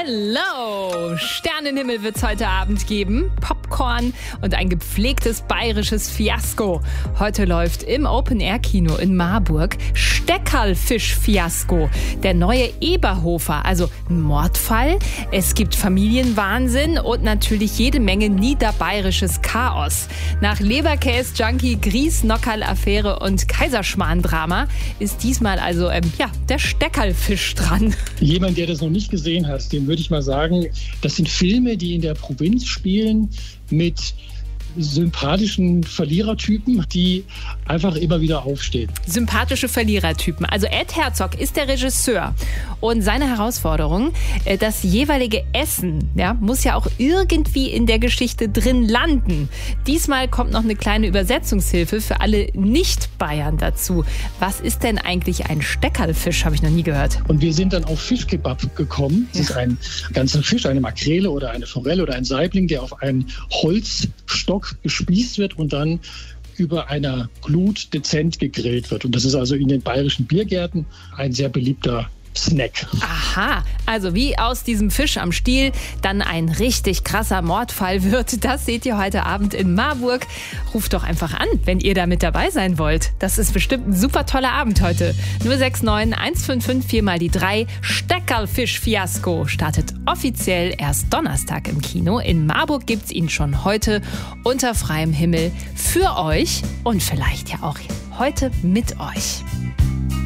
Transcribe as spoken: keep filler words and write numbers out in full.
Hello! Sternenhimmel wird's heute Abend geben, Popcorn und ein gepflegtes bayerisches Fiasko. Heute läuft im Open-Air-Kino in Marburg Steckerlfisch-Fiasko. Der neue Eberhofer, also ein Mordfall. Es gibt Familienwahnsinn und natürlich jede Menge niederbayerisches Chaos. Nach Leberkäse-Junkie, Grieß-Nockerl-Affäre und Kaiserschmarrn-Drama ist diesmal also ähm, ja, der Steckerlfisch dran. Jemand, der das noch nicht gesehen hat, dem würde ich mal sagen, das sind Filme, die in der Provinz spielen mit sympathischen Verlierertypen, die einfach immer wieder aufstehen. Sympathische Verlierertypen. Also Ed Herzog ist der Regisseur und seine Herausforderung, das jeweilige Essen, ja, muss ja auch irgendwie in der Geschichte drin landen. Diesmal kommt noch eine kleine Übersetzungshilfe für alle Nicht-Bayern dazu. Was ist denn eigentlich ein Steckerlfisch? Habe ich noch nie gehört. Und wir sind dann auf Fischkebab gekommen. Das Ja. ist ein ganzer Fisch, eine Makrele oder eine Forelle oder ein Saibling, der auf einen Holzstock gespießt wird und dann über einer Glut dezent gegrillt wird. Und das ist also in den bayerischen Biergärten ein sehr beliebter Snack. Aha, also wie aus diesem Fisch am Stiel dann ein richtig krasser Mordfall wird, das seht ihr heute Abend in Marburg. Ruft doch einfach an, wenn ihr da mit dabei sein wollt. Das ist bestimmt ein super toller Abend heute. null sechs neun eins fünf fünf vier mal die drei. Steckerlfisch-Fiasko startet offiziell erst Donnerstag im Kino. In Marburg gibt's ihn schon heute unter freiem Himmel für euch und vielleicht ja auch heute mit euch.